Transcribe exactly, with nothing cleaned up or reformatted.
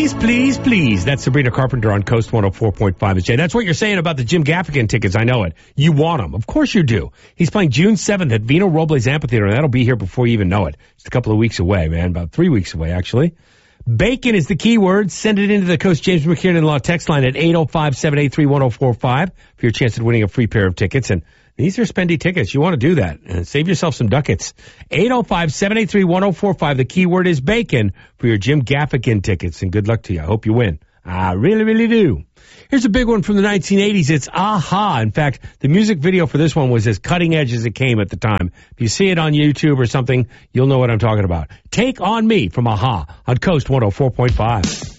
Please, please, please. That's Sabrina Carpenter on Coast one oh four point five. Jay. That's what you're saying about the Jim Gaffigan tickets. I know it. You want them. Of course you do. He's playing June seventh at Vino Robles Amphitheater, and that'll be here before you even know it. Just a couple of weeks away, man. About three weeks away, actually. Bacon is the key word. Send it into the Coast James McKiernan Law text line at eight oh five, seven eight three, one oh four five for your chance at winning a free pair of tickets. And these are spendy tickets. You want to do that and save yourself some ducats. eight oh five, seven eight three, one oh four five. The key word is bacon for your Jim Gaffigan tickets. And good luck to you. I hope you win. I really, really do. Here's a big one from the nineteen eighties. It's A-ha. In fact, the music video for this one was as cutting edge as it came at the time. If you see it on YouTube or something, you'll know what I'm talking about. Take On Me from A-ha on Coast one oh four point five.